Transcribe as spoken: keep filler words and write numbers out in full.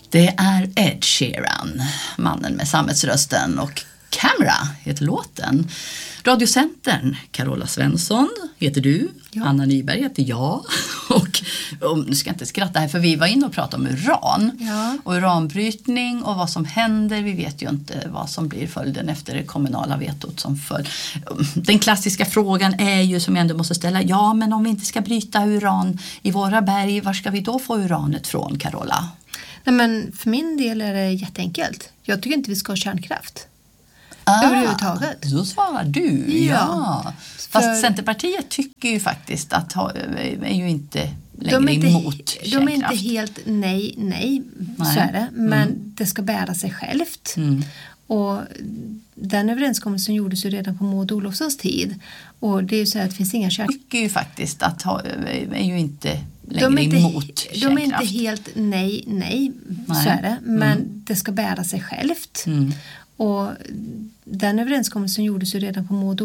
Det är Ed Sheeran, mannen med sammetsrösten, och Camera heter låten. Radiocentern, Carola Svensson heter du, ja. Anna Nyberg heter jag. Och, och nu ska jag inte skratta här, för vi var inne och pratade om uran. Ja. Och uranbrytning och vad som händer. Vi vet ju inte vad som blir följden efter det kommunala vetot som följd. Den klassiska frågan är ju, som jag ändå måste ställa, ja men om vi inte ska bryta uran i våra berg, var ska vi då få uranet från, Carola? Nej, men för min del är det jätteenkelt. Jag tycker inte vi ska ha kärnkraft. Ah, överhuvudtaget. Så svarar du. Ja. Ja. Fast För Centerpartiet tycker ju faktiskt att ha, är ju inte längre de är inte, emot kärnkraft. De är inte helt nej, nej, nej. så är det. Men mm. det ska bära sig självt. Mm. Och den överenskommelsen gjordes ju redan på Maud Olofssons tid. Och det är ju så här att det finns inga kärnkraft. Tycker ju faktiskt att ha, är ju inte längre de är inte, emot kärnkraft. De är inte helt nej, nej, nej. så är det. Men mm. det ska bära sig självt. Mm. Och den överenskommelsen gjordes ju redan på Maud